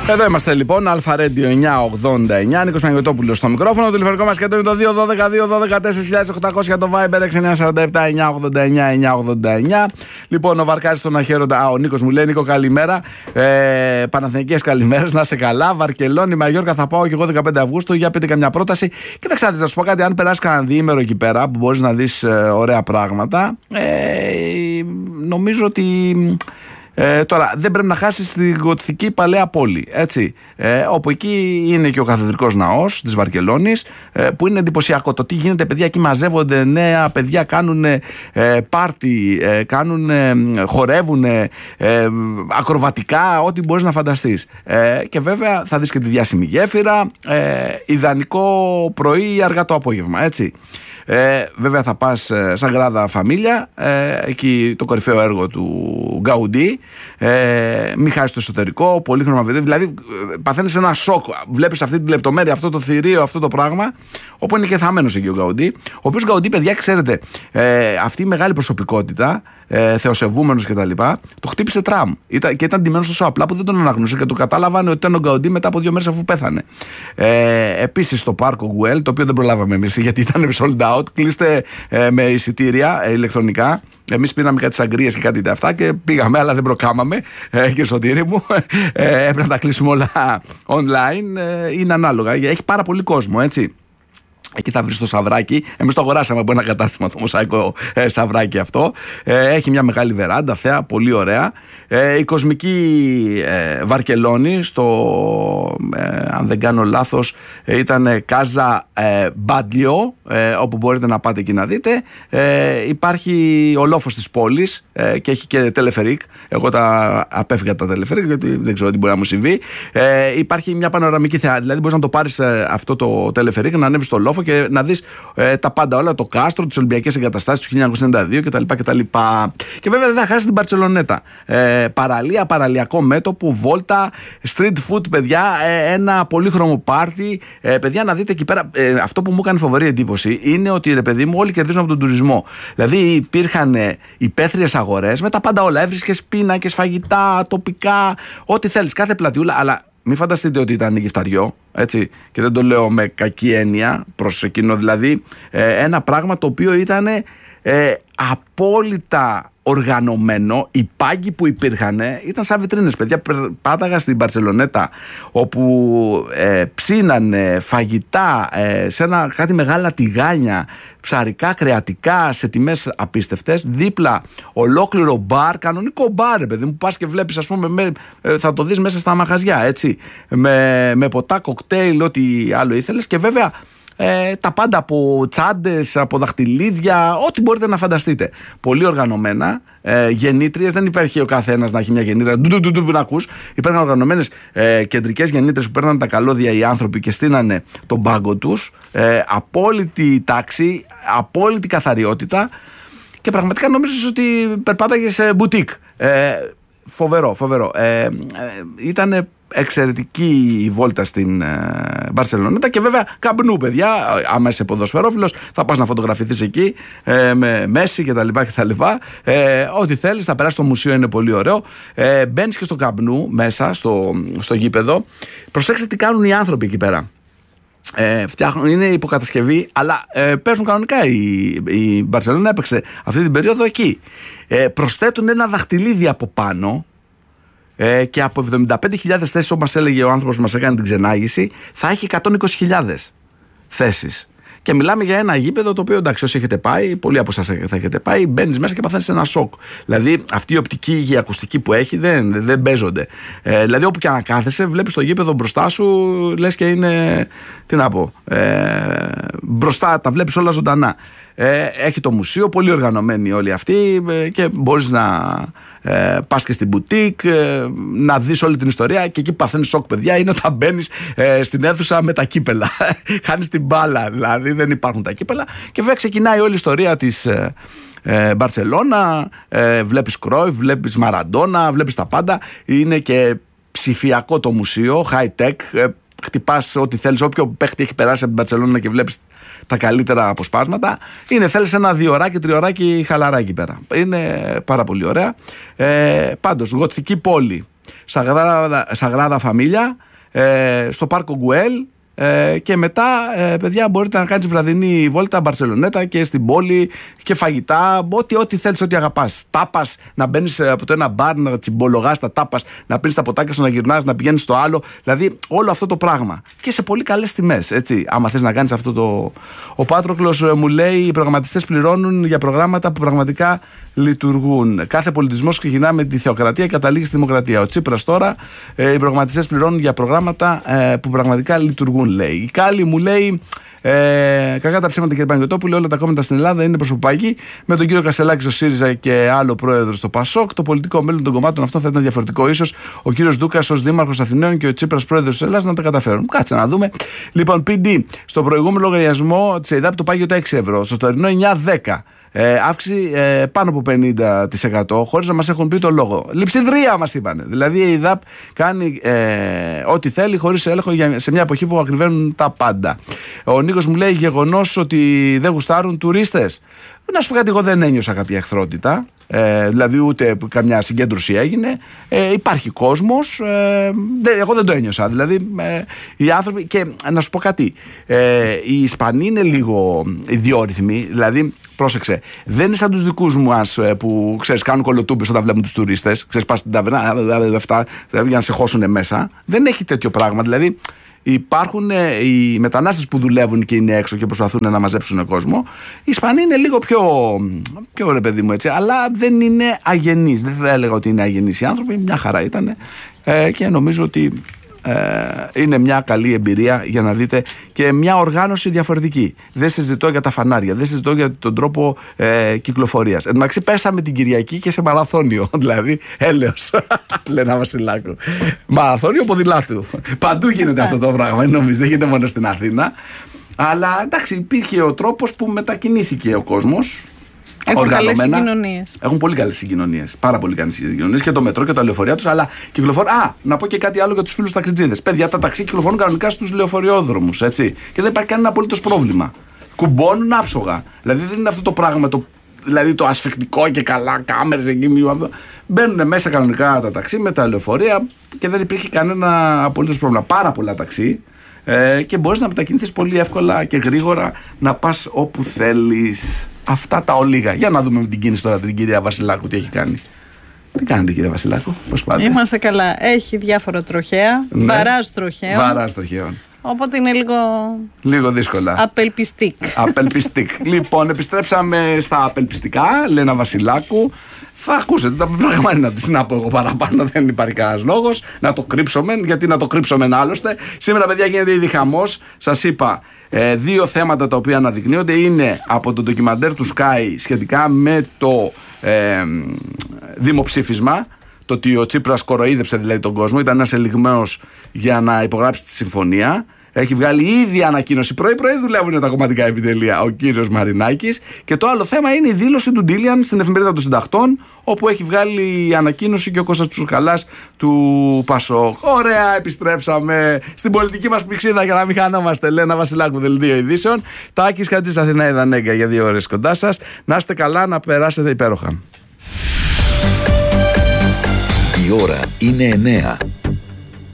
Εδώ είμαστε λοιπόν, Αλφα Radio 989, Νίκος Παναγιωτόπουλος στο μικρόφωνο. Το τηλεφωνικό μας κέντρο είναι το 212-212-4800 για το Viber 6947-989-989. Λοιπόν, ο Βαρκάρης στον Αχαίροντα. Ο Νίκος μου λέει: Νίκο, καλημέρα. Παναθηναϊκές καλημέρες, να είσαι καλά. Βαρκελόνη, Μαγιόρκα θα πάω και εγώ 15 Αυγούστου. Για πείτε καμιά πρόταση. Κοίταξε, να σου πω κάτι. Αν περάσει κανένα διήμερο εκεί πέρα που μπορείς να δεις ωραία πράγματα, νομίζω ότι. Τώρα δεν πρέπει να χάσεις τη γοτθική παλαιά πόλη, έτσι, όπου εκεί είναι και ο καθεδρικός ναός της Βαρκελόνης, που είναι εντυπωσιακό το τι γίνεται, παιδιά, εκεί μαζεύονται νέα παιδιά, κάνουν πάρτι, χορεύουν ακροβατικά, ό,τι μπορείς να φανταστείς, και βέβαια θα δεις και τη διάσημη γέφυρα, ιδανικό πρωί ή αργά το απόγευμα, έτσι. Βέβαια θα πας Σαγκράδα Φαμίλια, εκεί το κορυφαίο έργο του Γκαουντί, μην χάσεις το εσωτερικό, πολύχρωμα βιντεό, δηλαδή παθαίνεις ένα σοκ, βλέπεις αυτή τη λεπτομέρεια, αυτό το θηρίο, αυτό το πράγμα, όπου είναι και θαμμένος εκεί ο Γκαουντί, ο οποίος Γκαουντί, παιδιά, ξέρετε, αυτή η μεγάλη προσωπικότητα, θεοσεβούμενος κτλ., το χτύπησε τραμ και ήταν ντυμένος τόσο απλά που δεν τον αναγνώρισε και το κατάλαβαν ότι ήταν ο Γκαουντί μετά από 2 μέρες αφού πέθανε. Επίσης στο πάρκο Γκουέλ, το οποίο δεν προλάβαμε εμείς γιατί ήταν sold out, κλείστε με εισιτήρια ηλεκτρονικά. Εμείς πήραμε κάτι σαγκρίες και κάτι αυτά και πήγαμε, αλλά δεν προκάμαμε, και Σωτήρη μου. Έπρεπε να τα κλείσουμε όλα online. Είναι ανάλογα. Έχει πάρα πολύ κόσμο, έτσι. Εκεί θα βρεις το Σαβράκι. Εμείς το αγοράσαμε από ένα κατάστημα, το Μοσαϊκό Σαβράκι αυτό. Έχει μια μεγάλη βεράντα, θέα, πολύ ωραία. Η κοσμική Βαρκελόνη, αν δεν κάνω λάθος, ήταν Κάζα Μπάντλιο, όπου μπορείτε να πάτε εκεί να δείτε. Υπάρχει ο λόφος της πόλης και έχει και τελεφερίκ. Εγώ τα απέφυγα τα τελεφερίκ γιατί δεν ξέρω τι μπορεί να μου συμβεί. Υπάρχει μια πανοραμική θέα, δηλαδή μπορείς να το πάρεις αυτό το τελεφερίκ, να ανέβεις στο λόφο και να δεις τα πάντα όλα, το κάστρο, τις Ολυμπιακές εγκαταστάσεις του 1992 κτλ. Και βέβαια δεν θα χάσει την Μπαρτσελονέτα. Παραλία, παραλιακό μέτωπο, βόλτα, street food, παιδιά, ένα πολύχρωμο πάρτι. Παιδιά, να δείτε εκεί πέρα. Αυτό που μου έκανε φοβερή εντύπωση είναι ότι, ρε παιδί μου, όλοι κερδίζουν από τον τουρισμό. Δηλαδή υπήρχαν υπαίθριες αγορές με τα πάντα όλα. Έβρισκες πίνακες, φαγητά, τοπικά, ό,τι θέλεις, κάθε πλατιούλα, αλλά. Μην φανταστείτε ότι ήταν γυφταριό, έτσι, και δεν το λέω με κακή έννοια προς εκείνο, δηλαδή ένα πράγμα το οποίο ήταν απόλυτα οργανωμένο. Οι πάγκοι που υπήρχαν ήταν σαν βιτρίνες, παιδιά. Πάταγα στην Μπαρσελονέτα, όπου ψήνανε φαγητά σε κάτι μεγάλα τηγάνια, ψαρικά, κρεατικά, σε τιμές απίστευτες. Δίπλα ολόκληρο μπαρ, κανονικό μπαρ, παιδί μου, πας και βλέπεις, ας πούμε, θα το δεις μέσα στα μαγαζιά, έτσι, με ποτά, κοκτέιλ, ό,τι άλλο ήθελες, και βέβαια τα πάντα, από τσάντες, από δαχτυλίδια, ό,τι μπορείτε να φανταστείτε. Πολύ οργανωμένα, γεννήτριες, δεν υπάρχει ο καθένας να έχει μια γεννήτρια να ακούς. Υπήρχαν οργανωμένες κεντρικές γεννήτριες που παίρναν τα καλώδια οι άνθρωποι και στείνανε τον πάγκο τους. Απόλυτη τάξη, απόλυτη καθαριότητα, και πραγματικά νόμιζες ότι περπάταγες σε μπουτίκ. Φοβερό. Ήτανε εξαιρετική η βόλτα στην Μπαρσελονέτα, και βέβαια καμπνού, παιδιά. Άμα είσαι ποδοσφαιρόφιλος, θα πας να φωτογραφηθείς εκεί με Μέση κτλ. Ό,τι θέλεις, θα περάσεις στο μουσείο, είναι πολύ ωραίο. Μπαίνεις και στο καμπνού μέσα, στο γήπεδο. Προσέξτε τι κάνουν οι άνθρωποι εκεί πέρα. Φτιάχνουν, είναι υποκατασκευή, αλλά παίζουν κανονικά. Η Μπαρσελόνα έπαιξε αυτή την περίοδο εκεί. Προσθέτουν ένα δαχτυλίδι από πάνω, και από 75.000 θέσεις, όπως μας έλεγε ο άνθρωπος που μας έκανε την ξενάγηση, θα έχει 120.000 θέσεις. Και μιλάμε για ένα γήπεδο το οποίο, εντάξει, όσοι έχετε πάει, πολλοί από εσάς θα έχετε πάει, μπαίνεις μέσα και παθαίνεις ένα σοκ. Δηλαδή αυτή η οπτική και η ακουστική που έχει δεν παίζονται. Δηλαδή όπου και αν κάθεσαι, βλέπεις το γήπεδο μπροστά σου, λες και είναι. Τι να πω. Μπροστά τα βλέπεις όλα ζωντανά. Έχει το μουσείο, πολύ οργανωμένοι όλοι αυτοί, και μπορείς να πας και στην μπουτίκ, να δεις όλη την ιστορία, και εκεί που παθαίνεις σοκ, παιδιά, είναι όταν μπαίνεις στην αίθουσα με τα κύπελα. Χάνεις την μπάλα, δηλαδή δεν υπάρχουν τα κύπελα, και βέβαια ξεκινάει όλη η ιστορία της Μπαρσελόνα. Βλέπεις Κρόιφ, βλέπεις Μαραντόνα, βλέπεις τα πάντα. Είναι και ψηφιακό το μουσείο, high tech. Χτυπάς ό,τι θέλεις, όποιο παίχτη έχει περάσει από την Μπαρσελόνα και βλέπεις τα καλύτερα αποσπάσματα. Θέλεις ένα 2ωράκι, 3ωράκι χαλαρά εκεί πέρα. Είναι πάρα πολύ ωραία. Πάντως, γοτθική πόλη. Σαγράδα Φαμίλια, στο Πάρκο Γκουέλ. Και μετά, παιδιά, μπορείτε να κάνεις βραδινή βόλτα Μπαρσελονέτα και στην πόλη και φαγητά, ό,τι θέλεις, ό,τι αγαπάς. Τάπας, να μπαίνεις από το ένα μπαρ, να τσιμπολογάς τα τάπας, να πίνεις τα ποτάκια σου, να γυρνάς, να πηγαίνεις στο άλλο. Δηλαδή, όλο αυτό το πράγμα. Και σε πολύ καλές τιμές, έτσι. Άμα θες να κάνεις αυτό το. Ο Πάτροκλος μου λέει: οι προγραμματιστές πληρώνουν για προγράμματα που πραγματικά λειτουργούν. Κάθε πολιτισμός ξεκινά με τη θεοκρατία και καταλήγει στη δημοκρατία. Ο Τσίπρας τώρα, οι προγραμματιστές πληρώνουν για προγράμματα που πραγματικά λειτουργούν, λέει. Η Κάλλη μου λέει: κακά τα ψέματα, κύριε Παναγιωτόπουλε, όλα τα κόμματα στην Ελλάδα είναι προσωπάκι. Με τον κύριο Κασελάκη στο ΣΥΡΙΖΑ και άλλο πρόεδρο στο ΠΑΣΟΚ, το πολιτικό μέλλον των κομμάτων αυτών θα ήταν διαφορετικό. Ίσως ο κύριος Ντούκας ως δήμαρχος Αθηναίων και ο Τσίπρας πρόεδρος της Ελλάδας να τα καταφέρουν. Κάτσε να δούμε. Λοιπόν, PD, στο προηγούμενο λογαριασμό της ΕΙΔΑΠ το πάγιο τα 6 ευρώ, στο τωρινό 9-10. Αύξηση πάνω από 50%, χωρίς να μας έχουν πει το λόγο. Λειψιδρία μας είπανε. Δηλαδή η ΕΙΔΑΠ κάνει ό,τι θέλει χωρίς έλεγχο σε μια εποχή που ακριβένουν τα πάντα. Ο Νίκος μου λέει: γεγονός ότι δεν γουστάρουν τουρίστες. Να σου πω κάτι, εγώ δεν ένιωσα κάποια εχθρότητα. Δηλαδή ούτε καμιά συγκέντρωση έγινε. Υπάρχει κόσμος. Εγώ δεν το ένιωσα. Δηλαδή οι άνθρωποι. Και να σου πω κάτι. Οι Ισπανοί είναι λίγο ιδιόρυθμοι. Δηλαδή, πρόσεξε, δεν είναι σαν τους δικούς μας που ξέρεις, κάνουν κολοτούμπες όταν βλέπουν τους τουρίστες. Ξέρεις, πας στην ταβερνά για να σε χώσουν μέσα. Δεν έχει τέτοιο πράγμα. Δηλαδή, υπάρχουν οι μετανάστες που δουλεύουν και είναι έξω και προσπαθούν να μαζέψουν κόσμο. Οι Ισπανοί είναι λίγο πιο ρε παιδί μου, έτσι, αλλά δεν είναι αγενείς. Δεν θα έλεγα ότι είναι αγενείς οι άνθρωποι, μια χαρά ήταν και νομίζω ότι είναι μια καλή εμπειρία για να δείτε και μια οργάνωση διαφορετική. Δεν συζητώ για τα φανάρια, δεν συζητώ για τον τρόπο κυκλοφορίας. Εν τω μεταξύ πέσαμε την Κυριακή και σε μαραθώνιο, δηλαδή έλεος. Λένα Βασιλάκου. Μαραθώνιο ποδηλάτου. Παντού γίνεται αυτό το πράγμα, νομίζω, δεν γίνεται μόνο στην Αθήνα. Αλλά εντάξει, υπήρχε ο τρόπος που μετακινήθηκε ο κόσμος. Έχουν καλές συγκοινωνίες. Έχουν πολύ καλές συγκοινωνίες. Πάρα πολύ καλές συγκοινωνίες και το μετρό και τα λεωφορεία τους. Αλλά κυκλοφορούν. Να πω και κάτι άλλο για τους φίλους ταξιτζίδες. Παιδιά, τα ταξί κυκλοφορούν κανονικά στους λεωφορειόδρομους. Έτσι. Και δεν υπάρχει κανένα απολύτως πρόβλημα. Κουμπώνουν άψογα. Δηλαδή δεν είναι αυτό το πράγμα δηλαδή το ασφικτικό και καλά, κάμερες εκεί. Μπαίνουν μέσα κανονικά τα ταξί με τα λεωφορεία και δεν υπήρχε κανένα απολύτως πρόβλημα. Πάρα πολλά ταξί. Και μπορείς να μετακινηθείς πολύ εύκολα και γρήγορα να πας όπου θέλεις. Αυτά τα ολίγα. Για να δούμε με την κίνηση τώρα την κυρία Βασιλάκου τι έχει κάνει. Τι κάνετε, κυρία Βασιλάκου, πώς πάτε? Είμαστε καλά. Έχει διάφορα τροχαία. Ναι. Βαράζ τροχαίων. Οπότε είναι λίγο δύσκολα. Απελπιστικ. Λοιπόν, επιστρέψαμε στα απελπιστικά. Λένα Βασιλάκου. Θα ακούσετε τα πράγματα να πω εγώ παραπάνω, δεν υπάρχει κανένας λόγος να το κρύψουμε, γιατί να το κρύψουμε άλλωστε. Σήμερα, παιδιά, γίνεται ήδη χαμός. Σας είπα, δύο θέματα τα οποία αναδεικνύονται είναι από το ντοκιμαντέρ του Sky σχετικά με το δημοψήφισμα. Το ότι ο Τσίπρας κοροϊδεύσε δηλαδή τον κόσμο, ήταν ένας ελιγμένος για να υπογράψει τη συμφωνία. Έχει βγάλει ήδη ανακοίνωση. Πρωί-πρωί δουλεύουν τα κομματικά επιτελεία ο κύριος Μαρινάκης. Και το άλλο θέμα είναι η δήλωση του Ντίλιαν στην Εφημερίδα των Συντακτών, όπου έχει βγάλει ανακοίνωση και ο Κώστας Τσουρκαλάς του ΠΑΣΟΚ. Ωραία, επιστρέψαμε στην πολιτική μας πηξίδα για να μην χανόμαστε. Λένα Βασιλάκου, Δελτίο Ειδήσεων. Τάκης Χατζης, Αθηναίδα Νέγκα για 2 ώρες κοντά σας. Να είστε καλά, να περάσετε υπέροχα. Η ώρα είναι 9.